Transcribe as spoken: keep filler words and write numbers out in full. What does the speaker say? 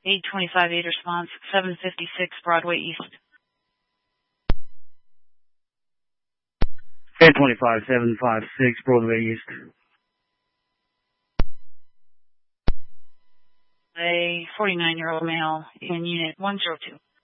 eight twenty-five eight response, seven fifty-six Broadway East. eight twenty-five seven five six Broadway East. A forty-nine-year-old male in unit one zero two.